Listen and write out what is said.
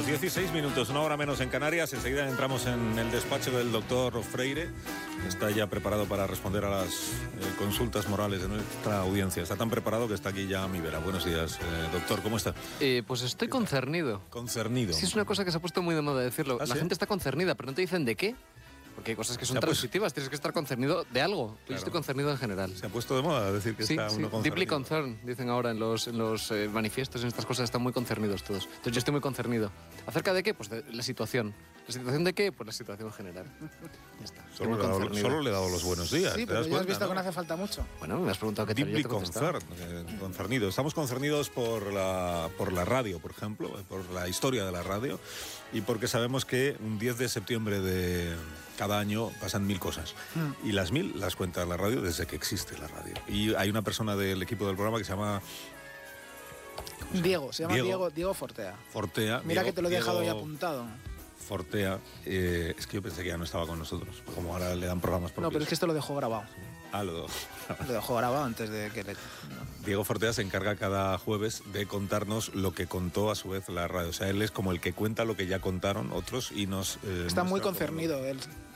16 minutos, una hora menos en Canarias. Enseguida entramos en el despacho del doctor Freire, que está ya preparado para responder a las consultas morales de nuestra audiencia. Está tan preparado que está aquí ya a mi vera. Buenos días, doctor, ¿cómo está? Pues estoy concernido. ¿Concernido? Sí, es una cosa que se ha puesto muy de moda decirlo. ¿Ah, La sí? gente está concernida, pero no te dicen de qué. Porque hay cosas que son transitivas, tienes que estar concernido de algo. Yo estoy concernido en general. Se ha puesto de moda decir que está uno concernido. Deeply concerned, dicen ahora en los manifiestos, en estas cosas están muy concernidos todos. Entonces yo estoy muy concernido. ¿Acerca de qué? Pues de la situación. ¿La situación de qué? Pues la situación general. Ya está. Solo le he dado los buenos días. Sí, pero ya has visto que no hace falta mucho. Bueno, me has preguntado qué tal. Deeply concernido. Estamos concernidos por la radio, por ejemplo, por la historia de la radio, y porque sabemos que un 10 de septiembre de cada año pasan 1000 cosas. Y las 1000 las cuenta la radio desde que existe la radio. Y hay una persona del equipo del programa que se llama... Diego, se llama Diego Fortea. Fortea. Mira que te lo he dejado ya apuntado. Fortea, es que yo pensé que ya no estaba con nosotros, como ahora le dan programas propios. No, pero es que esto lo dejó grabado. Lo dejó grabado antes de que le... Diego Fortea se encarga cada jueves de contarnos lo que contó a su vez la radio. O sea, él es como el que cuenta lo que ya contaron otros y nos... Está muy concernido él.